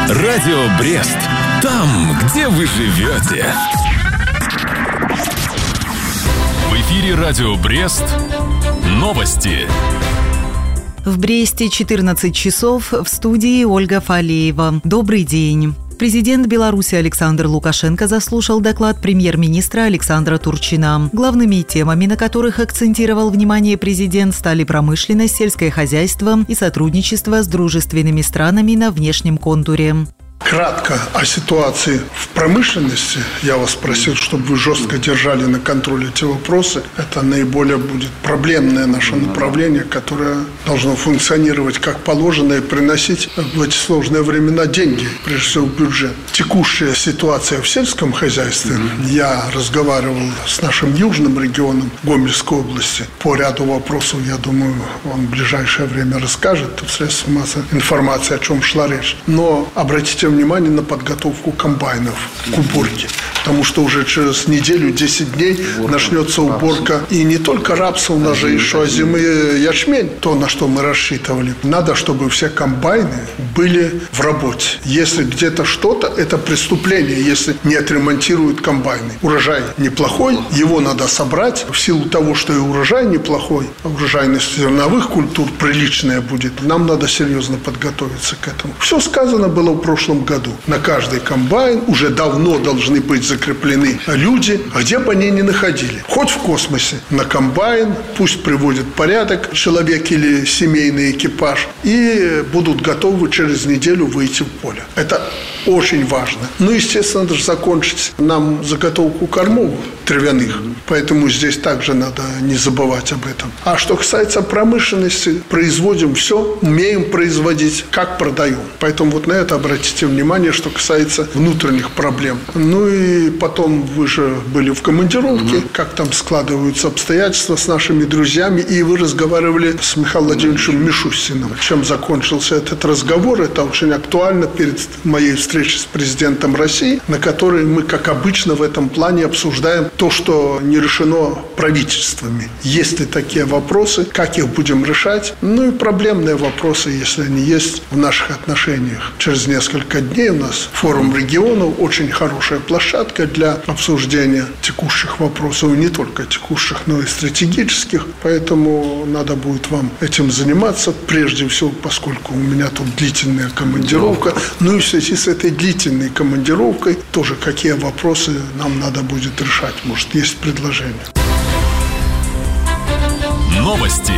Радио Брест. Там, где вы живете. В эфире Радио Брест. Новости. В Бресте 14 часов, в студии Ольга Фалеева. Добрый день. Президент Беларуси Александр Лукашенко заслушал доклад премьер-министра Александра Турчина. Главными темами, на которых акцентировал внимание президент, стали промышленность, сельское хозяйство и сотрудничество с дружественными странами на внешнем контуре. Кратко о ситуации в промышленности я вас просил, чтобы вы жестко держали на контроле эти вопросы. Это наиболее будет проблемное наше направление, которое должно функционировать как положено и приносить в эти сложные времена деньги, прежде всего в бюджет. Текущая ситуация в сельском хозяйстве. Я разговаривал с нашим южным регионом Гомельской области по ряду вопросов. Я думаю, он в ближайшее время расскажет в средствах массовой информации, о чем шла речь. Но обратите внимание на подготовку комбайнов к уборке, потому что уже через неделю, 10 дней начнется уборка. И не только рапса, у нас же еще озимый ячмень, то, на что мы рассчитывали. Надо, чтобы все комбайны были в работе. Если где-то что-то, это преступление, если не отремонтируют комбайны. Урожай неплохой, его надо собрать. В силу того, что и урожай неплохой, а урожайность зерновых культур приличная будет, нам надо серьезно подготовиться к этому. Все сказано было в прошлом году. На каждый комбайн уже давно должны быть закреплены люди, где бы они ни находили. Хоть в космосе. На комбайн пусть приводит порядок человек или семейный экипаж и будут готовы через неделю выйти в поле. Это очень важно. Ну, естественно, надо же закончить нам заготовку кормов травяных. Поэтому здесь также надо не забывать об этом. А что касается промышленности, производим все, умеем производить, как продаем. Поэтому вот на это обратите внимание, что касается внутренних проблем. Ну и потом вы же были в командировке, как там складываются обстоятельства с нашими друзьями, и вы разговаривали с Михаилом Владимировичем Мишустиным. Чем закончился этот разговор, это очень актуально перед моей встречей с президентом России, на которой мы, как обычно, в этом плане обсуждаем то, что не решено правительствами. Есть ли такие вопросы, как их будем решать? Ну и проблемные вопросы, если они есть в наших отношениях. Через несколько дней у нас форум регионов, очень хорошая площадка для обсуждения текущих вопросов, и не только текущих, но и стратегических. Поэтому надо будет вам этим заниматься, прежде всего, поскольку у меня тут длительная командировка. Ну и в связи с этой длительной командировкой тоже какие вопросы нам надо будет решать. Может, есть предложение. Новости.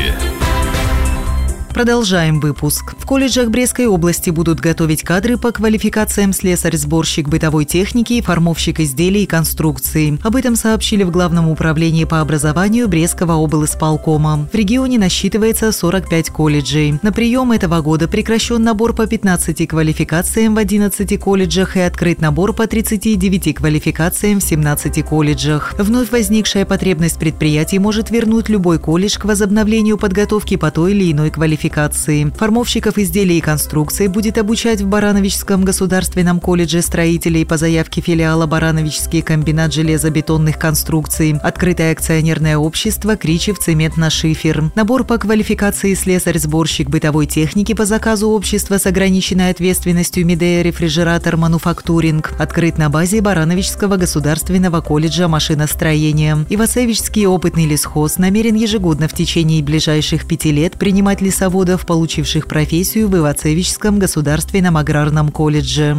Продолжаем выпуск. В колледжах Брестской области будут готовить кадры по квалификациям слесарь-сборщик бытовой техники и формовщик изделий и конструкций. Об этом сообщили в Главном управлении по образованию Брестского облисполкома. В регионе насчитывается 45 колледжей. На прием этого года прекращен набор по 15 квалификациям в 11 колледжах и открыт набор по 39 квалификациям в 17 колледжах. Вновь возникшая потребность предприятий может вернуть любой колледж к возобновлению подготовки по той или иной квалификации. Формовщиков изделий и конструкций будет обучать в Барановичском государственном колледже строителей по заявке филиала Барановичский комбинат железобетонных конструкций, открытое акционерное общество Кричев цементно-шифер. Набор по квалификации слесарь-сборщик бытовой техники по заказу общества с ограниченной ответственностью Медея Рефрижератор Мануфактуринг открыт на базе Барановичского государственного колледжа машиностроения. Ивацевичский опытный лесхоз намерен ежегодно в течение ближайших 5 лет принимать лесоводов, получивших профессию в Ивацевичском государственном аграрном колледже.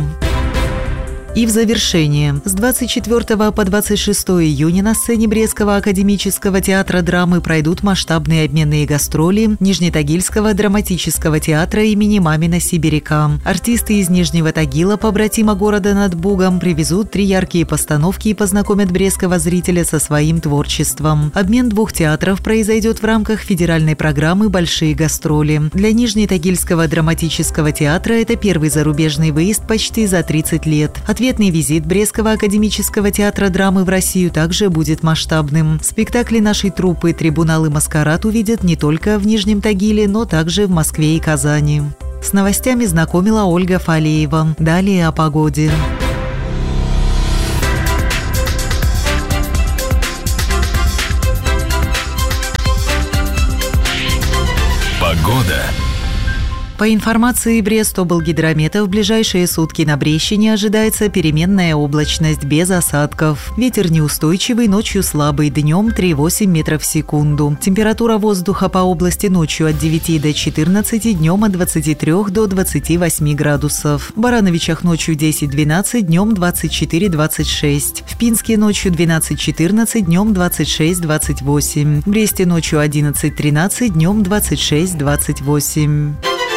И в завершение. С 24 по 26 июня на сцене Брестского академического театра драмы пройдут масштабные обменные гастроли Нижнетагильского драматического театра имени Мамина Сибиряка. Артисты из Нижнего Тагила, побратима города над Бугом, привезут 3 яркие постановки и познакомят брестского зрителя со своим творчеством. Обмен 2 театров произойдет в рамках федеральной программы «Большие гастроли». Для Нижнетагильского драматического театра это первый зарубежный выезд почти за 30 лет. Ответный визит Брестского академического театра драмы в Россию также будет масштабным. Спектакли нашей труппы «Трибунал» и «Маскарад» увидят не только в Нижнем Тагиле, но также в Москве и Казани. С новостями знакомила Ольга Фалеева. Далее о погоде. Погода. По информации Брест-облгидромета, в ближайшие сутки на Брещине ожидается переменная облачность без осадков. Ветер неустойчивый, ночью слабый, днем 3,8 метров в секунду. Температура воздуха по области ночью от 9 до 14, днем от 23 до 28 градусов. В Барановичах ночью 10-12, днем 24-26. В Пинске ночью 12-14, днем 26-28. В Бресте ночью 11-13, днем 26-28.